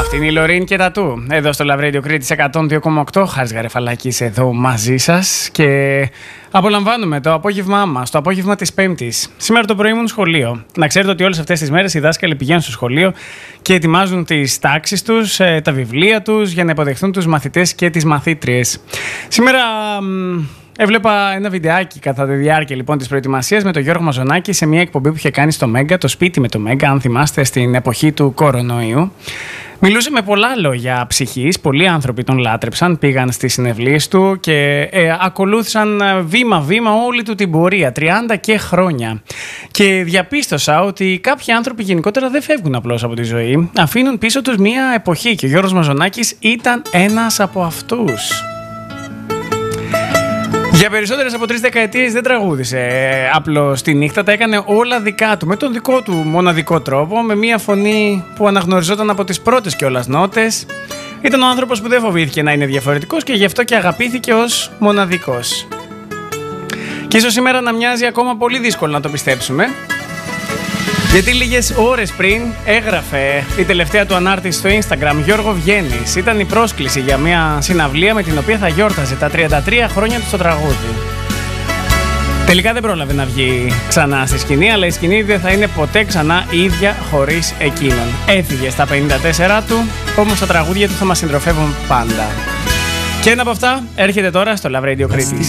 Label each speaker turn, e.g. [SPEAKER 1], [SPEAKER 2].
[SPEAKER 1] Αυτή είναι η Λωρίν και τα του. Εδώ στο Love Radio Κρήτης 102,8. Χάρης Γαρεφαλάκης εδώ μαζί σας. Και απολαμβάνουμε το απόγευμά μας, το απόγευμα της Πέμπτης. Σήμερα το πρωί ήμουν σχολείο. Να ξέρετε ότι όλες αυτές τις μέρες οι δάσκαλοι πηγαίνουν στο σχολείο και ετοιμάζουν τις τάξεις τους, τα βιβλία τους για να υποδεχθούν τους μαθητές και τις μαθήτριες. Σήμερα έβλεπα ένα βιντεάκι κατά τη διάρκεια λοιπόν της προετοιμασίας με τον Γιώργο Μαζονάκη σε μια εκπομπή που είχε κάνει στο Μέγκα, το σπίτι με το Μέγκα, αν θυμάστε, στην εποχή του κορονοϊού. Μιλούσε με πολλά λόγια ψυχής, πολλοί άνθρωποι τον λάτρεψαν, πήγαν στις συναυλίες του και ακολούθησαν βήμα-βήμα όλη του την πορεία, 30 και χρόνια. Και διαπίστωσα ότι κάποιοι άνθρωποι γενικότερα δεν φεύγουν απλώς από τη ζωή, αφήνουν πίσω τους μια εποχή και ο Γιώργος Μαζονάκης ήταν ένας από αυτούς. Για περισσότερες από 3 δεκαετίες δεν τραγούδισε απλώς τη νύχτα, τα έκανε όλα δικά του, με τον δικό του μοναδικό τρόπο, με μια φωνή που αναγνωριζόταν από τις πρώτες κιόλας νότες. Ήταν ο άνθρωπος που δεν φοβήθηκε να είναι διαφορετικός και γι' αυτό και αγαπήθηκε ως μοναδικός. Και ίσως σήμερα να μοιάζει ακόμα πολύ δύσκολο να το πιστέψουμε, γιατί λίγες ώρες πριν έγραφε η τελευταία του ανάρτηση στο Instagram «Γιώργο βγαίνεις». Ήταν η πρόσκληση για μια συναυλία με την οποία θα γιόρταζε τα 33 χρόνια του στο τραγούδι. Τελικά δεν πρόλαβε να βγει ξανά στη σκηνή, αλλά η σκηνή δεν θα είναι ποτέ ξανά ίδια χωρίς εκείνον. Έφυγε στα 54 του, όμως τα τραγούδια του θα μας συντροφεύουν πάντα. Και ένα από αυτά έρχεται τώρα στο Love Radio Κρήτης.